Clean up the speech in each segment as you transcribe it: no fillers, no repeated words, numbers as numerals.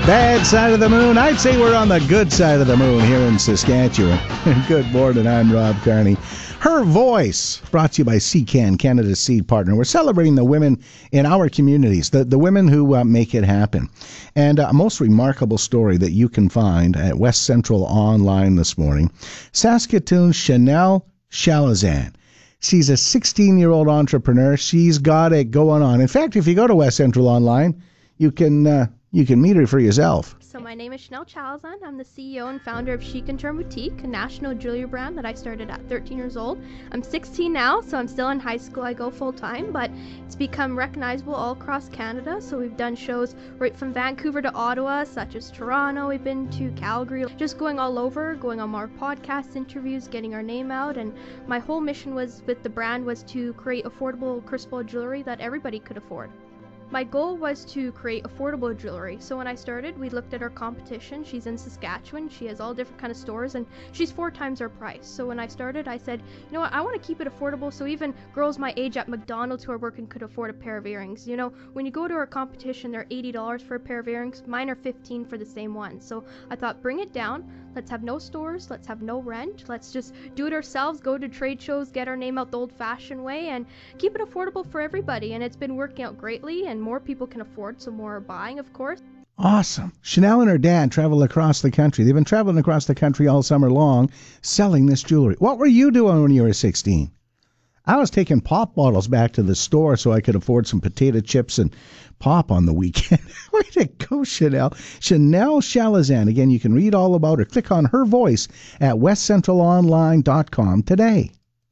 Bad side of the moon. I'd say we're on the good side of the moon here in Saskatchewan. Good morning, I'm Rob Carney. Her Voice, brought to you by CCAN, Canada's seed partner. We're celebrating the women in our communities, the women who make it happen. And a most remarkable story that you can find at West Central Online this morning. Saskatoon's Chanel Chalazan. She's a 16-year-old entrepreneur. She's got it going on. In fact, if you go to West Central Online, you can meet her for yourself. So my name is Chanel Chalazan. I'm the CEO and founder of Chic and Charm Boutique, a national jewelry brand that I started at 13 years old. I'm 16 now, so I'm still in high school. I go full time, but it's become recognizable all across Canada. So we've done shows right from Vancouver to Ottawa, such as Toronto. We've been to Calgary, just going all over, going on more podcast interviews, getting our name out. And my whole mission with the brand was to create affordable crystal jewelry that everybody could afford. My goal was to create affordable jewelry. So when I started, we looked at our competition. She's in Saskatchewan. She has all different kind of stores, and she's 4 times our price. So when I started, I said, you know what, I want to keep it affordable so even girls my age at McDonald's who are working could afford a pair of earrings. You know, when you go to our competition, they're $80 for a pair of earrings. Mine are $15 for the same one. So I thought, bring it down. Let's have no stores. Let's have no rent. Let's just do it ourselves, go to trade shows, get our name out the old-fashioned way, and keep it affordable for everybody. And it's been working out greatly, and more people can afford, so more are buying, of course. Awesome. Chanel and her dad travel across the country. They've been traveling across the country all summer long selling this jewelry. What were you doing when you were 16? I was taking pop bottles back to the store so I could afford some potato chips and pop on the weekend. Way to go, Chanel. Chanel Chalazan. Again, you can read all about her. Click on Her Voice at westcentralonline.com today.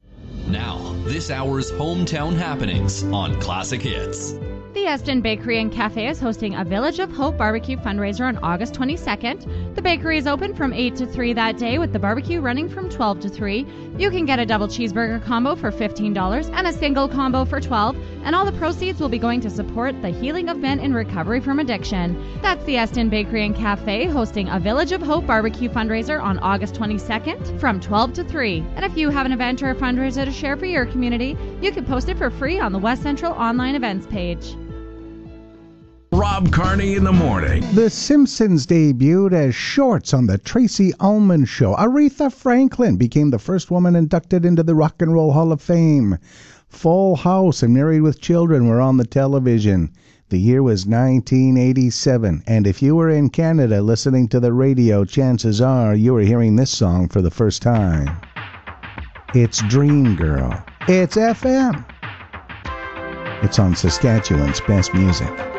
Now, this hour's hometown happenings on Classic Hits. The Eston Bakery and Cafe is hosting a Village of Hope barbecue fundraiser on August 22nd. The bakery is open from 8 to 3 that day, with the barbecue running from 12 to 3. You can get a double cheeseburger combo for $15 and a single combo for $12, and all the proceeds will be going to support the healing of men in recovery from addiction. That's the Eston Bakery and Cafe hosting a Village of Hope barbecue fundraiser on August 22nd from 12 to 3. And if you have an event or a fundraiser to share for your community, you can post it for free on the West Central Online Events page. Rob Carney in the morning. The Simpsons debuted as shorts on the Tracy Ullman Show. Aretha Franklin became the first woman inducted into the Rock and Roll Hall of Fame. Full House and Married with Children were on the television. The year was 1987, and if you were in Canada listening to the radio, chances are you were hearing this song for the first time. It's Dream Girl. It's FM. It's on Saskatchewan's Best Music.